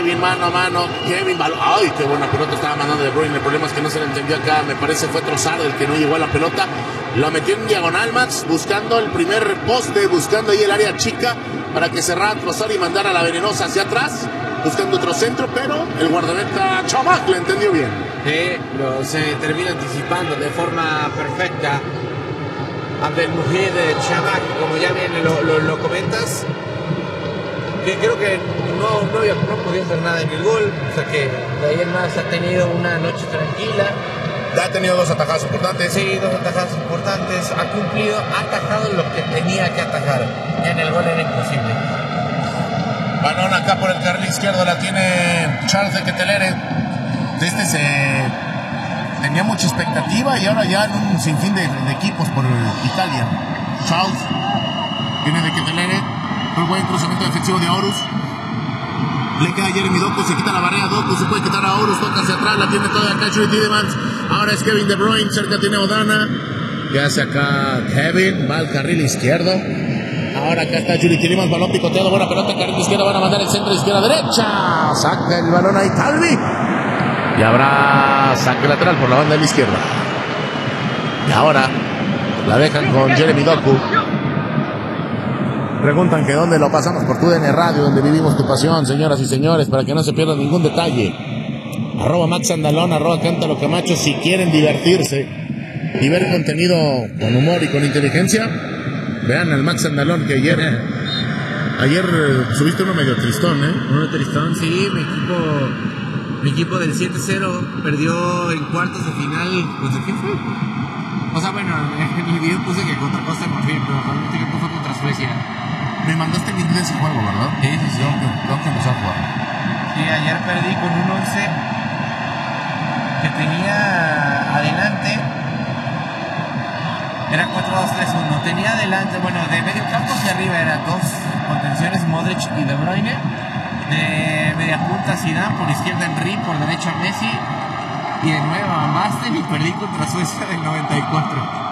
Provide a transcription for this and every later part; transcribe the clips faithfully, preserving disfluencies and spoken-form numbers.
Kevin mano a mano. Kevin, bal- ay, qué buena pelota estaba mandando De Bruyne. El problema es que no se le entendió acá. Me parece fue Trossard el que no llegó a la pelota. La metió en diagonal, Max, buscando el primer poste, buscando ahí el área chica para que cerrara Trossard y mandara a la venenosa hacia atrás, buscando otro centro, pero el guardameta Chamac le entendió bien. Sí, lo, se termina anticipando de forma perfecta Abdelmujid de Chamac, como ya bien lo, lo, lo comentas, que creo que no, no, había, no podía hacer nada en el gol, o sea que de ahí en más ha tenido una noche tranquila. Ya ha tenido dos atajadas importantes. Sí, dos atajadas importantes, ha cumplido, ha atajado lo que tenía que atajar, en el gol era imposible. Balón acá por el carril izquierdo, la tiene Charles de Ketelere. Este se tenía mucha expectativa y ahora ya en un sinfín de, de equipos por Italia. Charles viene de Ketelere, un buen cruzamiento defensivo de Horus. Le queda Jeremy Doku, se quita la barrera Doku, se puede quitar a Horus, toca hacia atrás, la tiene toda acá Julie Tielemans. Ahora es Kevin De Bruyne, cerca tiene Odana. ¿Qué hace acá Kevin? Va al carril izquierdo. Ahora acá está Julie Tielemans, balón picoteado, buena pelota, carril izquierdo, van a mandar el centro, izquierda, derecha. Saca el balón ahí Talvi. Y habrá saque lateral por la banda de la izquierda. Y ahora la dejan con Jeremy Doku. Preguntan que dónde lo pasamos por tu D N Radio, donde vivimos tu pasión, señoras y señores, para que no se pierdan ningún detalle. Arroba Max Andalón, arroba Cántalo Camacho, si quieren divertirse y ver contenido con humor y con inteligencia, vean al Max Andalón que ayer, ayer subiste uno medio tristón, ¿eh? Uno tristón, sí, mi equipo, mi equipo del siete cero perdió en cuartos de final. ¿Contra quién fue? O sea, bueno, en el video puse que contra Costa de Marfil, pero realmente creo que fue contra Suecia. Me mandaste el link de ese juego, ¿verdad? Sí, sí, sí. Tengo que, tengo que empezar a jugar. Sí, ayer perdí con un once que tenía adelante. Era cuatro dos tres uno. Tenía adelante, bueno, de medio campo hacia arriba eran dos contenciones, Modric y De Bruyne. De media punta Zidane, por izquierda Henry, por derecha Messi. Y de nuevo a Master y perdí contra Suecia del noventa y cuatro.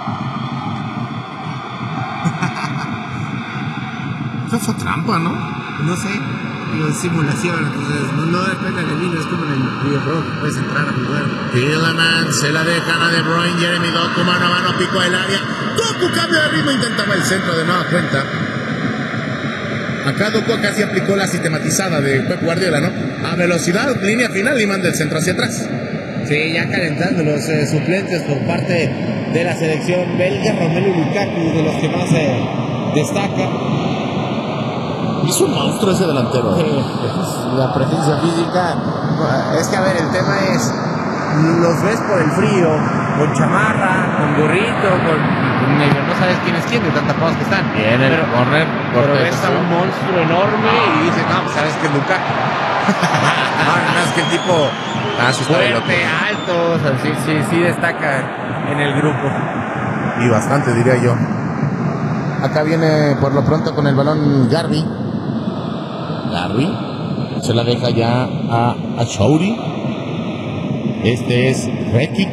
Eso fue trampa, ¿no? No sé, es simulación, entonces no, no depende del hilo, es como en el videojuego que puedes entrar a jugar. Tielemans se la dejan a De Bruyne, Jeremy Doku mano a mano, pico del área. Doku cambia de ritmo, intentaba el centro de nueva cuenta. Acá Doku casi aplicó la sistematizada de Pep Guardiola, ¿no? A velocidad, línea final y manda el centro hacia atrás. Sí, ya calentando los eh, suplentes por parte de la selección belga. Romelu Lukaku, de los que más se eh, destaca. Es un monstruo ese delantero. Sí, la presencia física. Es que, a ver, el tema es, los ves por el frío, con chamarra, con gorrito, con, con negro, no sabes quién es quién de tan tapados que están. Viene el corner, pero ves a un monstruo enorme y dices, no, pues sabes que es Lukaku. No, no, es que el tipo ah, sí, fuerte, alto, o sea, sí, sí, sí destaca en el grupo. Y bastante, diría yo. Acá viene por lo pronto con el balón Garbi. Garbi se la deja ya a, a Chouri. Este es Rekic.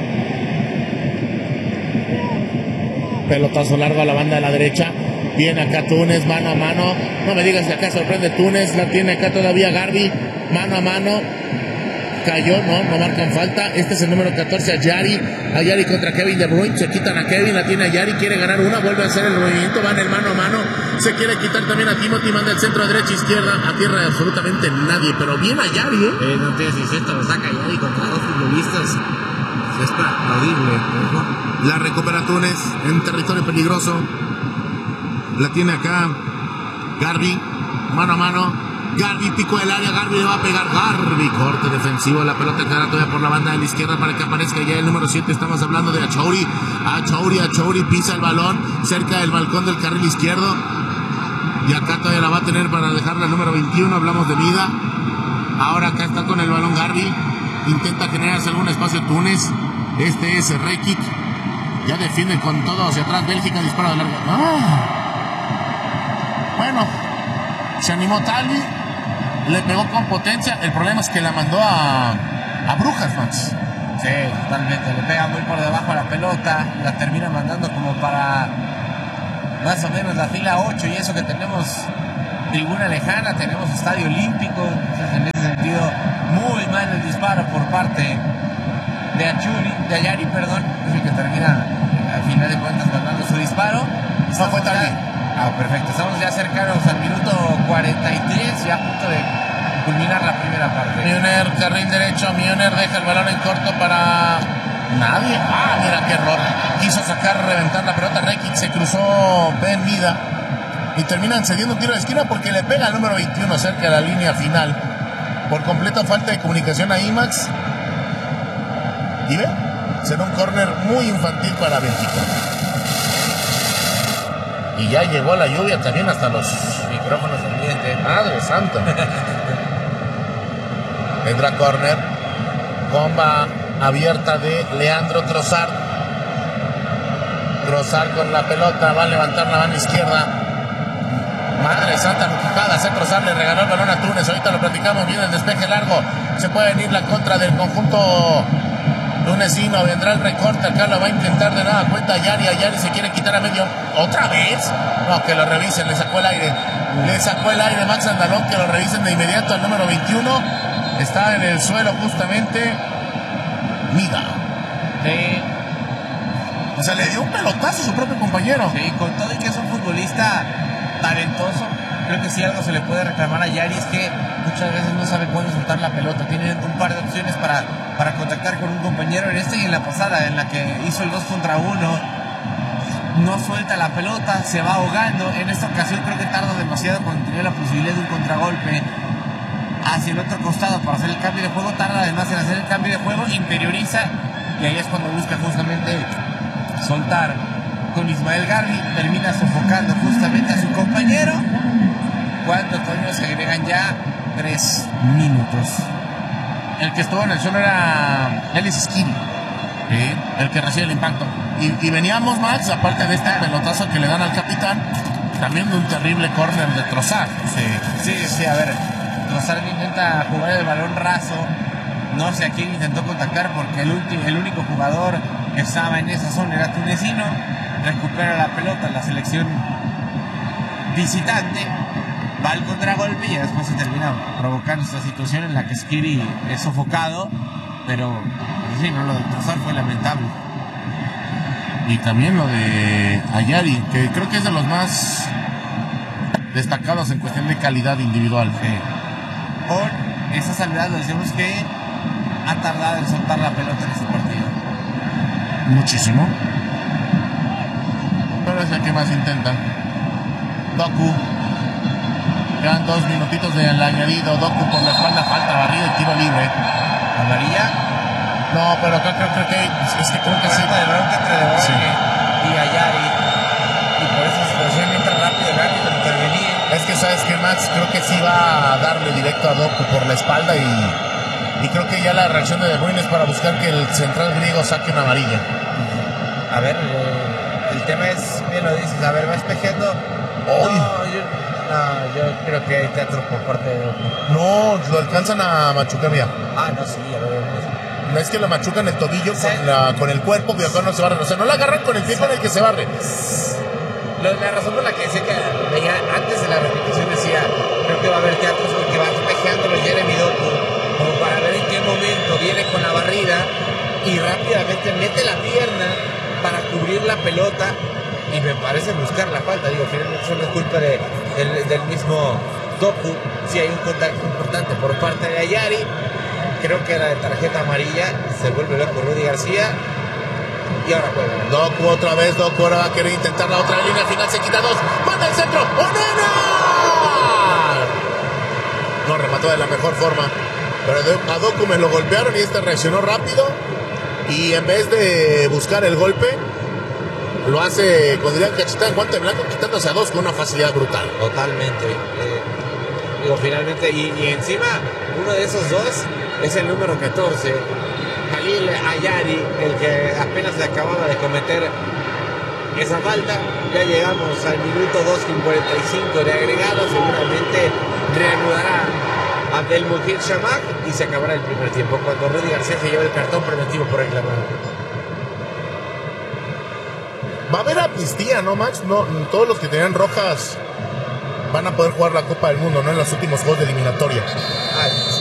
Pelotazo largo a la banda de la derecha. Viene acá Túnez, mano a mano. No me digas que acá sorprende Túnez. La tiene acá todavía Garbi. Mano a mano. Cayó, no, no marcan falta. Este es el número catorce, a Yari. A Yari contra Kevin De Bruyne. Se quitan a Kevin, la tiene a Yari. Quiere ganar una, vuelve a hacer el movimiento. Va en el mano a mano. Se quiere quitar también a Timothy. Manda el centro a derecha, izquierda. A tierra de absolutamente nadie. Pero bien a Yari, ¿eh? Eh, no tienes ni centro, lo saca Yari contra dos futbolistas. Es aplaudible. ¿no? La recupera Túnez en territorio peligroso. La tiene acá Garbi. Mano a mano. Garbi, pico del área, Garbi le va a pegar, Garbi, corte defensivo, la pelota queda todavía por la banda de la izquierda para que aparezca ya el número siete, estamos hablando de Achouri, Achouri, Achouri, pisa el balón, cerca del balcón del carril izquierdo, y acá todavía la va a tener para dejarla el número veintiuno, hablamos de Vida, ahora acá está con el balón Garbi, intenta generarse algún espacio Túnez, este es Rekic, ya defiende con todo hacia atrás, Bélgica dispara de larga, ¡ah! Bueno, se animó Talvi, le pegó con potencia. El problema es que la mandó a, a Brujas, Max. Sí, totalmente. Le pega muy por debajo a la pelota. La termina mandando como para más o menos la fila ocho. Y eso que tenemos tribuna lejana, tenemos estadio olímpico. Entonces, en ese de Ayari, perdón, es el que termina al final de cuentas ganando su disparo. No fue tan bien. Ah, perfecto. Estamos ya cercanos al minuto cuarenta y tres, ya a punto de culminar la primera parte. Mioner, carril derecho, Mioner deja el balón en corto para nadie. Ah, mira qué error. Quiso sacar, reventar la pelota. Rekic se cruzó Ben Mida y terminan cediendo un tiro de esquina porque le pega al número veintiuno cerca de la línea final. Por completa falta de comunicación a Imax. ¿Y ve? Será un córner muy infantil para Bélgica. Y ya llegó la lluvia también hasta los Micrófonos del ambiente. Madre santa. Vendrá córner. Bomba abierta de Leandro Trossard. Trossard con la pelota. Va a levantar la mano izquierda. Madre santa, Lujada. Se Trossard le regaló el balón a Túnez. Ahorita lo platicamos bien. El despeje largo. Se puede venir la contra del conjunto tunecino. Vendrá el recorte. Acá lo va a intentar de nueva cuenta Ayari. Ayari se quiere quitar a medio. ¿Otra vez? No, que lo revisen. Le sacó el aire. Le sacó el aire Max Andalón. Que lo revisen de inmediato al número veintiuno. Está en el suelo justamente Mida. Sí. O sea, le dio un pelotazo a su propio compañero. Sí, con todo y que es un futbolista talentoso, creo que si algo se le puede reclamar a Ayari es que muchas veces no sabe cuándo soltar la pelota. Tiene un par de opciones para, para contactar con un compañero en esta y en la pasada, en la que hizo el dos contra uno. No suelta la pelota, se va ahogando. En esta ocasión creo que tarda demasiado cuando tenía la posibilidad de un contragolpe hacia el otro costado para hacer el cambio de juego. Tarda además en hacer el cambio de juego, interioriza y ahí es cuando busca justamente soltar con Ismael Garbi. Termina sofocando justamente a su compañero cuando Toño se agregan ya tres minutos. El que estuvo en el suelo era Ellis Skiri, ¿sí? El que recibe el impacto. Y, y veníamos, Max, aparte de este pelotazo que le dan al capitán, también de un terrible córner de Trossard. Sí, sí, sí, a ver, Trossard intenta jugar el balón raso. No sé a quién intentó contactar porque el, último, el único jugador que estaba en esa zona era tunecino. Recupera la pelota la selección visitante, va al contragolpe y después se termina provocando esta situación en la que Skiri es sofocado, pero sí, no, lo de Trossard fue lamentable. Y también lo de Ayari, que creo que es de los más destacados en cuestión de calidad individual. Sí. Por esa salvedad, lo decimos que ha tardado en soltar la pelota en este partido. Muchísimo. Pero es el que más intenta. Doku. Quedan dos minutitos del añadido. Doku por la espalda, falta, barrido y tiro libre. ¿Amarilla? No, pero creo, creo, creo que es que creo que sí. De bronca entre De Bruyne Sí. y Ayari. Y por esa situación entra rápido, rápido a intervenir. Es que sabes que Max creo que sí va a darle directo a Doku por la espalda y, y creo que ya la reacción de De Bruyne es para buscar que el central griego saque una amarilla. A ver, eh, el tema es, bien lo dices, a ver, va espejeando. Hoy. No, yo, no, yo creo que hay teatro por parte de Doku. No, lo alcanzan a machucar, mira. Ah, no, sí, a ver. No es que lo machucan el tobillo Sí. con, la, con el cuerpo, que acá no se barre. O sea, no la agarran con el pie con el que se barre. Lo- la razón por la que decía que veía antes de la repetición decía, creo que va a haber teatros porque va espejeándolo Jeremy Doku, como para ver en qué momento viene con la barrida y rápidamente mete la pierna para cubrir la pelota y me parece buscar la falta. Digo, finalmente eso no es culpa de, del, del mismo Doku. Si hay un contacto importante por parte de Ayari, creo que era de tarjeta amarilla, se vuelve loco Rudy García y ahora juega. Doku otra vez, Doku ahora va a querer intentar la otra línea, al final se quita dos, manda el centro, ¡Onena! No remató de la mejor forma, pero de- a Doku me lo golpearon y este reaccionó rápido y en vez de buscar el golpe, lo hace con dirían cachetada en guante blanco, quitándose a dos con una facilidad brutal. Totalmente. Eh, digo, finalmente, y, y encima, uno de esos dos es el número catorce, Halil Ayari, el que apenas le acababa de cometer esa falta. Ya llegamos al minuto dos con cuarenta y cinco de agregado. Seguramente reanudará Abdelmujid Chamakh y se acabará el primer tiempo cuando Rudy García se lleva el cartón preventivo por reclamar. Va a haber amnistía, ¿no, Max? No, todos los que tenían rojas van a poder jugar la Copa del Mundo, ¿no? En los últimos juegos de eliminatoria. Ah,